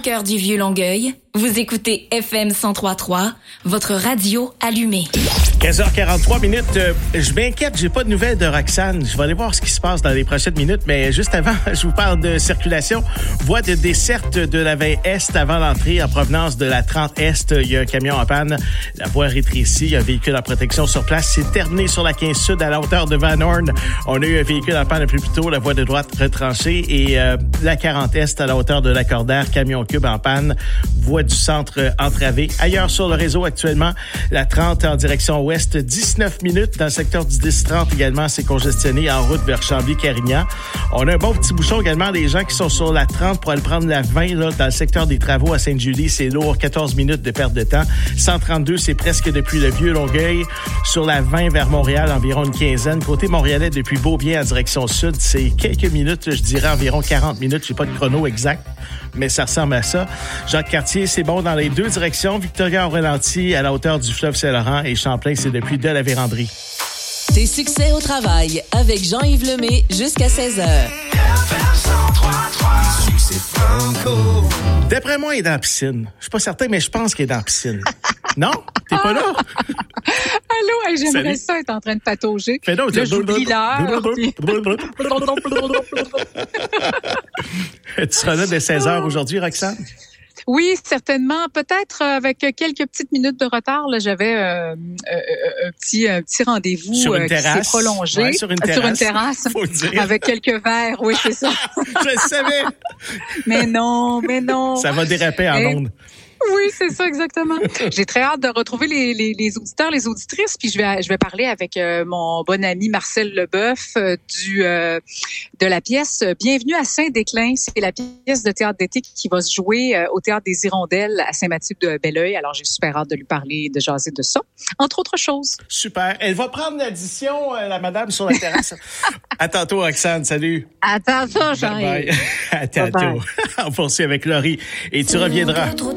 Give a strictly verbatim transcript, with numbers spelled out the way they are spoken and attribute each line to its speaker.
Speaker 1: cœur du Vieux-Longueuil, vous écoutez F M cent trois virgule trois, votre radio allumée.
Speaker 2: quinze heures quarante-trois minutes. Euh, je m'inquiète, j'ai pas de nouvelles de Roxane. Je vais aller voir ce qui se passe dans les prochaines minutes, mais juste avant, je vous parle de circulation. Voie de desserte de la vingt Est avant l'entrée en provenance de la trente Est. Il y a un camion en panne. La voie rétrécie. Il y a un véhicule en protection sur place. C'est terminé sur la quinze Sud à la hauteur de Van Horn. On a eu un véhicule en panne un peu plus tôt. La voie de droite retranchée. Et euh, la quarante Est à la hauteur de Lacordaire. Camion cube en panne. Voie du centre euh, entravée. Ailleurs sur le réseau actuellement, la trente en direction ouest, dix-neuf minutes. Dans le secteur du dix trente également, c'est congestionné en route vers Chambly-Carignan. On a un bon petit bouchon également des gens qui sont sur la trente pour aller prendre la vingt là, dans le secteur des travaux à Sainte-Julie. C'est lourd, quatorze minutes de perte de temps. cent trente-deux, c'est presque depuis le Vieux-Longueuil. Sur la vingt vers Montréal, environ une quinzaine. Côté montréalais, depuis Beaubien en direction sud, c'est quelques minutes, je dirais environ quarante minutes. J'ai pas de chrono exact, mais ça ressemble à ça. Jacques-Cartier, c'est bon dans les deux directions. Victoria au ralenti à la hauteur du fleuve Saint-Laurent et Champlain, c'est depuis de la Vérandrie.
Speaker 3: Tes succès au travail avec Jean-Yves Lemay jusqu'à seize heures.
Speaker 2: D'après moi, il est dans la piscine. Je suis pas certain, mais je pense qu'il est dans la piscine. Non? T'es pas là?
Speaker 4: Allô, hey, j'aimerais
Speaker 2: Salut.
Speaker 4: ça être en train de patauger.
Speaker 2: Fais donc,
Speaker 4: là, j'oublie l'heure.
Speaker 2: Tu seras là dès seize heures aujourd'hui, Roxane?
Speaker 4: Oui, certainement. Peut-être avec quelques petites minutes de retard. Là, j'avais euh, euh, un petit, un petit rendez-vous
Speaker 2: Sur une
Speaker 4: euh, qui
Speaker 2: terrasse.
Speaker 4: s'est prolongé.
Speaker 2: Ouais, sur une terrasse.
Speaker 4: Sur une terrasse.
Speaker 2: Faut le dire.
Speaker 4: Avec quelques verres. Oui, c'est ça.
Speaker 2: Je le savais.
Speaker 4: Mais non, mais non.
Speaker 2: Ça va déraper en
Speaker 4: Et...
Speaker 2: ondes.
Speaker 4: Oui, c'est ça, exactement. J'ai très hâte de retrouver les, les, les auditeurs, les auditrices, puis je vais, je vais parler avec euh, mon bon ami Marcel Leboeuf euh, du euh, de la pièce Bienvenue à Saint-Déclin. C'est la pièce de théâtre d'été qui va se jouer euh, au Théâtre des Hirondelles à Saint-Mathieu-de-Belleuil. Alors, j'ai super hâte de lui parler, de jaser de ça, entre autres choses.
Speaker 2: Super. Elle va prendre l'addition, euh, la madame, sur la terrasse. À tantôt, Roxane. Salut.
Speaker 4: À tantôt, Jean-Yves.
Speaker 2: Bye bye. À tantôt. On poursuit avec Laurie. Et tu reviendras.